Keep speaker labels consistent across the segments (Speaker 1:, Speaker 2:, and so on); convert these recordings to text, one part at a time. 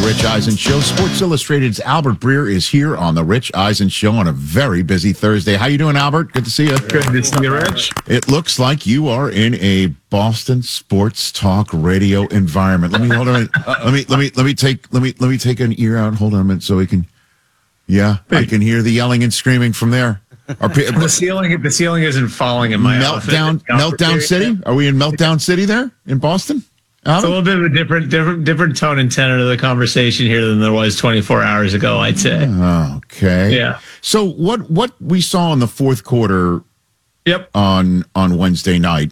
Speaker 1: Rich Eisen Show. Sports Illustrated's Albert Breer is here on the Rich Eisen Show on a very busy Thursday. How you doing, Albert? Good to see you.
Speaker 2: Good to see you, Rich.
Speaker 1: It looks like you are in a Boston sports talk radio environment. Let me hold on. Let me take an ear out. Hold on a minute so we can. Yeah, I can hear the yelling and screaming from there.
Speaker 2: The ceiling isn't falling in my
Speaker 1: Meltdown City. Are we in Meltdown City there in Boston?
Speaker 2: It's a little bit of a different tone and tenor to the conversation here than there was 24 hours ago, I'd say.
Speaker 1: Okay.
Speaker 2: Yeah.
Speaker 1: So what we saw in the fourth quarter
Speaker 2: Yep.
Speaker 1: on Wednesday night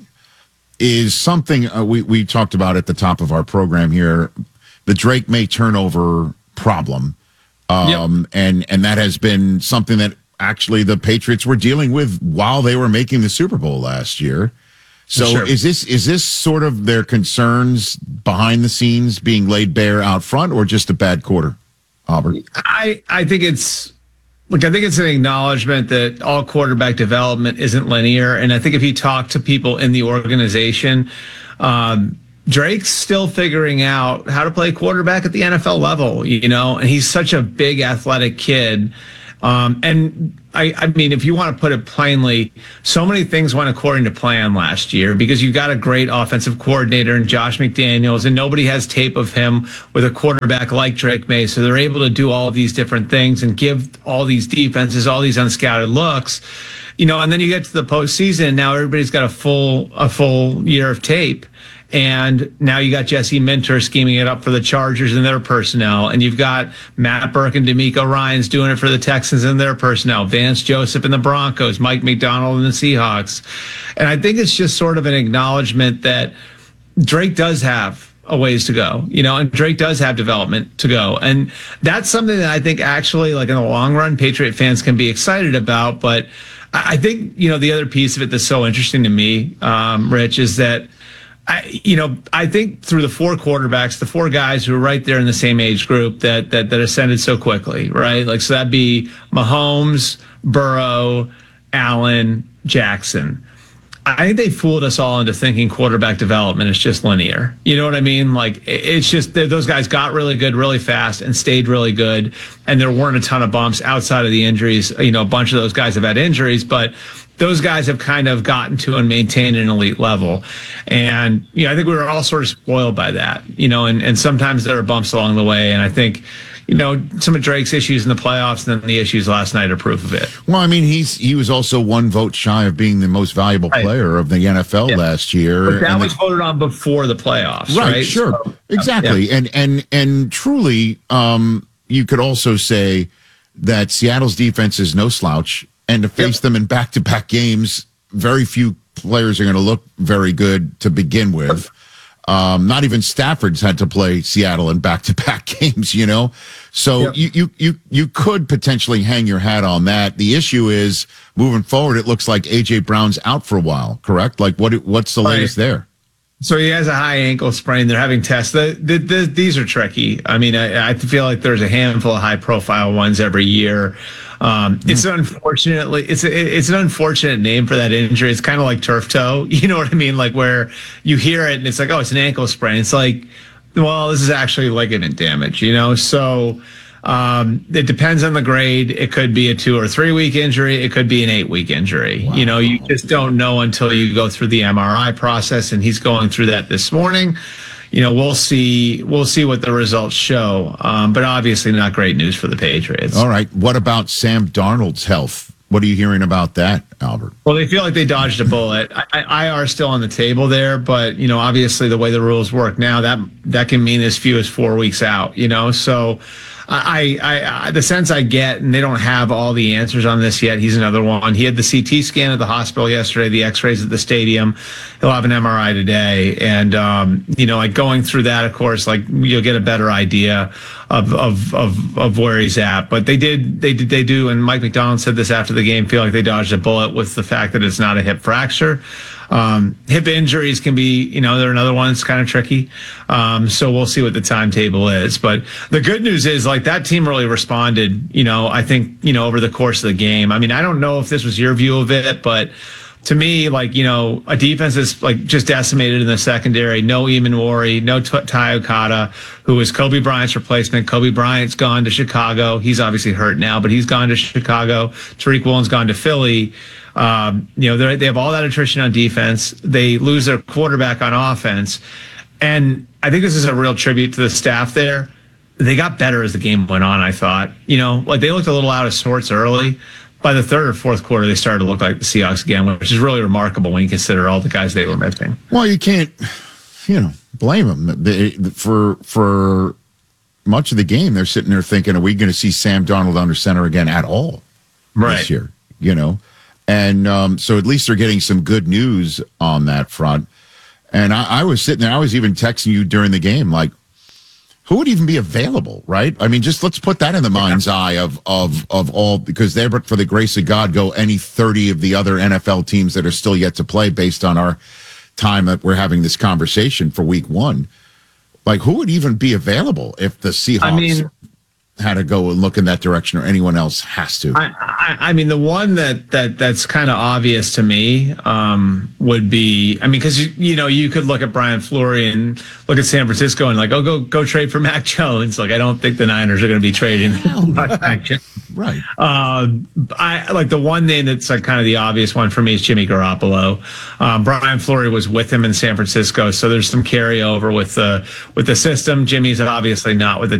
Speaker 1: is something we talked about at the top of our program here, the Drake May turnover problem. And that has been something that actually the Patriots were dealing with while they were making the Super Bowl last year. So
Speaker 2: Sure.
Speaker 1: is this sort of their concerns behind the scenes being laid bare out front, or just a bad quarter, Albert?
Speaker 2: I think it's an acknowledgement that all quarterback development isn't linear. And I think if you talk to people in the organization, Drake's still figuring out how to play quarterback at the NFL level, and he's such a big athletic kid. And I mean, if you want to put it plainly, so many things went according to plan last year because you got a great offensive coordinator in Josh McDaniels, and nobody has tape of him with a quarterback like Drake May. So they're able to do all of these different things and give all these defenses all these unscouted looks, and then you get to the postseason, and now everybody's got a full year of tape. And now you got Jesse Minter scheming it up for the Chargers and their personnel. And you've got Matt Burke and DeMeco Ryans doing it for the Texans and their personnel. Vance Joseph and the Broncos, Mike McDonald and the Seahawks. And I think it's just sort of an acknowledgement that Drake does have a ways to go, and Drake does have development to go. And that's something that I think actually, like in the long run, Patriot fans can be excited about. But I think, the other piece of it that's so interesting to me, Rich, is that I think through the four quarterbacks, the four guys who are right there in the same age group that ascended so quickly, right? Like, so that'd be Mahomes, Burrow, Allen, Jackson. I think they fooled us all into thinking quarterback development is just linear. You know what I mean? Like, it's just that those guys got really good really fast and stayed really good. And there weren't a ton of bumps outside of the injuries. A bunch of those guys have had injuries, but those guys have kind of gotten to and maintained an elite level. And, I think we were all sort of spoiled by that, and sometimes there are bumps along the way. And I think, some of Drake's issues in the playoffs and then the issues last night are proof of it.
Speaker 1: Well, I mean, he was also one vote shy of being the most valuable player of the NFL last year.
Speaker 2: But that was voted on before the playoffs, right?
Speaker 1: Sure.
Speaker 2: So,
Speaker 1: exactly. Yeah. And truly, you could also say that Seattle's defense is no slouch. And to face them in back-to-back games, very few players are going to look very good to begin with. Not even Stafford's had to play Seattle in back-to-back games, So you could potentially hang your hat on that. The issue is, moving forward, it looks like A.J. Brown's out for a while, correct? Like, what's the latest there? So
Speaker 2: he has a high ankle sprain. They're having tests. These are tricky. I mean, I feel like there's a handful of high-profile ones every year. It's an unfortunate name for that injury. It's kind of like turf toe. You know what I mean? Like, where you hear it and it's like, oh, it's an ankle sprain. It's like, well, this is actually ligament damage, So it depends on the grade. It could be a 2 or 3 week injury. It could be an 8-week injury. Wow. You just don't know until you go through the MRI process, and he's going through that this morning. We'll see what the results show, but obviously not great news for the Patriots.
Speaker 1: All right. What about Sam Darnold's health? What are you hearing about that, Albert?
Speaker 2: Well, they feel like they dodged a bullet. IR still on the table there, but obviously the way the rules work now, that can mean as few as 4 weeks out. So I the sense I get, and they don't have all the answers on this yet. He's another one. He had the CT scan at the hospital yesterday, the X-rays at the stadium. He'll have an MRI today, and like going through that, of course, like you'll get a better idea of where he's at. But they do, and Mike McDonald said this after the game, feel like they dodged a bullet with the fact that it's not a hip fracture. Hip injuries can be, they're another one that's kind of tricky. So we'll see what the timetable is. But the good news is, like, that team really responded, I think, over the course of the game. I mean, I don't know if this was your view of it, but to me, like, a defense is like just decimated in the secondary. No Eamon Wari, no Ty Okada, who is Kobe Bryant's replacement. Kobe Bryant's gone to Chicago. He's obviously hurt now, but he's gone to Chicago. Tariq Woolen's gone to Philly. They have all that attrition on defense. They lose their quarterback on offense. And I think this is a real tribute to the staff there. They got better as the game went on, I thought. Like they looked a little out of sorts early. By the third or fourth quarter, they started to look like the Seahawks again, which is really remarkable when you consider all the guys they were missing.
Speaker 1: Well, you can't, blame them. For much of the game, they're sitting there thinking, are we going to see Sam Darnold under center again at all this year? And so at least they're getting some good news on that front. And I was sitting there, I was even texting you during the game, like, who would even be available, right? I mean, just let's put that in the mind's eye of all, because they're, but for the grace of God, go any 30 of the other NFL teams that are still yet to play based on our time that we're having this conversation for week 1. Like, who would even be available if the Seahawks had to go and look in that direction, or anyone else has to?
Speaker 2: I mean, the one that's kind of obvious to me would be, because you could look at Brian Fleury and look at San Francisco and like, go trade for Mac Jones. Like, I don't think the Niners are going to be trading Mac Jones.
Speaker 1: Right.
Speaker 2: I like the one name that's like kind of the obvious one for me is Jimmy Garoppolo. Brian Fleury was with him in San Francisco, so there's some carryover with the system. Jimmy's obviously not with the